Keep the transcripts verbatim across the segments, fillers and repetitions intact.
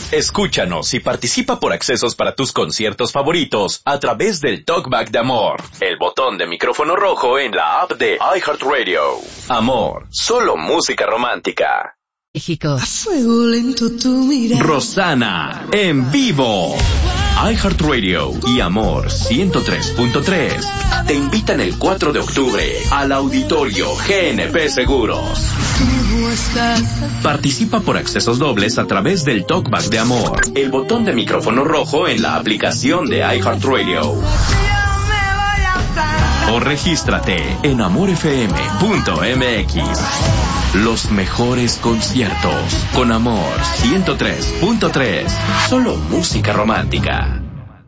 Escúchanos y participa por accesos para tus conciertos favoritos a través del Talkback de Amor, el botón de micrófono rojo en la app de iHeartRadio. Amor, solo música romántica. México. A fuego lento tu mirada. Rosana, en vivo. iHeartRadio y Amor ciento tres punto tres te invitan el cuatro de octubre al Auditorio G N P Seguros. Participa por accesos dobles a través del Talkback de Amor, el botón de micrófono rojo en la aplicación de iHeartRadio. O regístrate en amor f m punto m x. Los mejores conciertos con Amor ciento tres punto tres. Solo música romántica.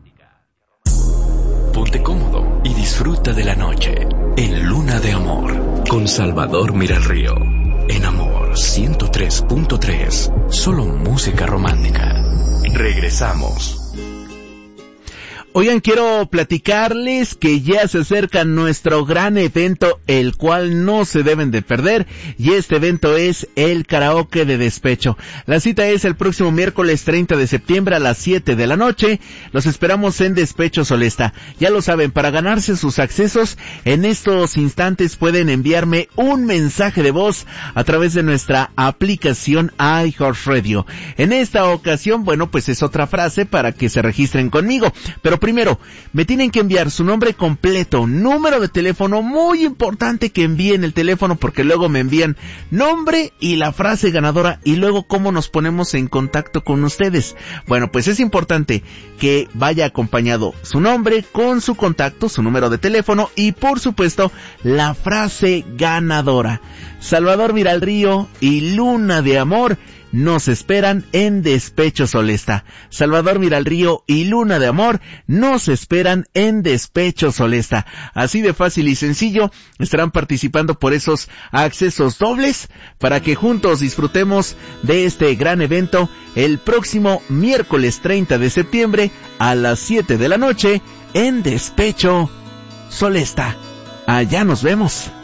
Ponte cómodo y disfruta de la noche en Luna de Amor con Salvador Miralrío. En Amor ciento tres punto tres. Solo música romántica. Regresamos. Oigan, quiero platicarles que ya se acerca nuestro gran evento, el cual no se deben de perder, y este evento es el Karaoke de Despecho. La cita es el próximo miércoles treinta de septiembre a las siete de la noche. Los esperamos en Despecho Solesta. Ya lo saben, para ganarse sus accesos, en estos instantes pueden enviarme un mensaje de voz a través de nuestra aplicación iHeartRadio. En esta ocasión, bueno, pues es otra frase para que se registren conmigo, pero primero, me tienen que enviar su nombre completo, número de teléfono, muy importante que envíen el teléfono porque luego me envían nombre y la frase ganadora y luego cómo nos ponemos en contacto con ustedes. Bueno, pues es importante que vaya acompañado su nombre con su contacto, su número de teléfono y por supuesto la frase ganadora. Salvador Miralrío y Luna de Amor nos esperan en Despecho Solesta. Salvador Miralrío y Luna de Amor nos esperan en Despecho Solesta. Así de fácil y sencillo, estarán participando por esos accesos dobles para que juntos disfrutemos de este gran evento el próximo miércoles treinta de septiembre a las siete de la noche en Despecho Solesta. Allá nos vemos.